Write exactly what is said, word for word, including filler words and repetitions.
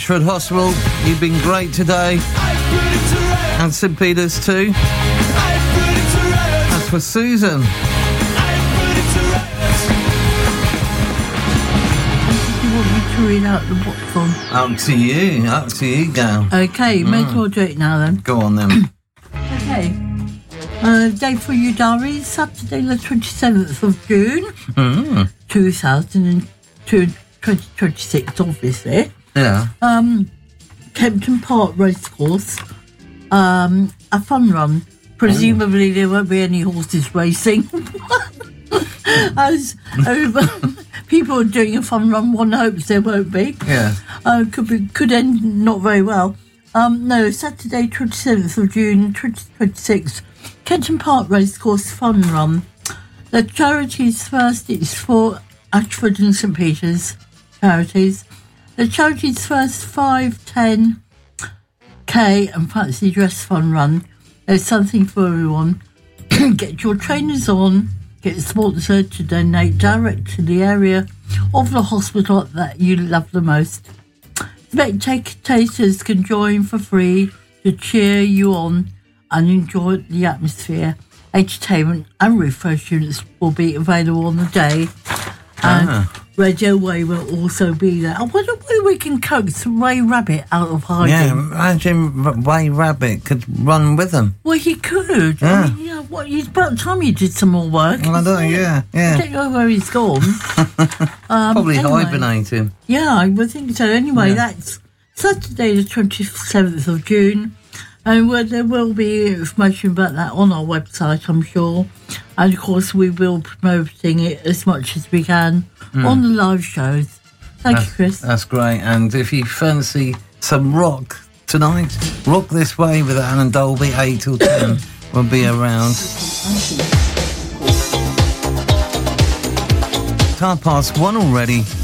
Ashford Hospital, you've been great today. And St Peter's too. As for Susan. You want me to read out the what's on? Up to you, up to you, gal. Okay, Mm. may as well do it now then. Go on then. Okay. Uh, day for you diaries, Saturday the twenty-seventh of June, Mm. two thousand twenty-six, obviously. Yeah. Um, Kempton Park Racecourse, um, a fun run. Presumably there won't be any horses racing. As uh, people are doing a fun run, one hopes there won't be. Yeah. Uh, could be, could end not very well. Um, no, Saturday twenty-seventh of June twenty twenty-six, Kempton Park Racecourse Fun Run. The charities first, it's for Ashford and St Peter's charities. The charity's first five, ten K and fancy dress fun run. There's something for everyone. Get your trainers on, get sponsored to donate direct to the area of the hospital that you love the most. Spectators can join for free to cheer you on and enjoy the atmosphere. Entertainment and refreshments will be available on the day. And Ah. Radio Way will also be there. I wonder whether we can coax Ray Rabbit out of hiding. Yeah, imagine R- Ray Rabbit could run with them. Well, he could. Yeah. I mean, yeah, what, it's about time he did some more work. I don't know, isn't it? yeah, I yeah. don't know where he's gone. um, Probably anyway. hibernating. Yeah, I would think so. Anyway, Yeah. that's Saturday the twenty-seventh of June. And well, there will be information about that on our website, I'm sure. And of course, we will be promoting it as much as we can Mm. on the live shows. Thank That's, you, Chris. that's great. And if you fancy some rock tonight, Rock This Way with Alan Dolby, eight till ten, will be around. It's half past one already.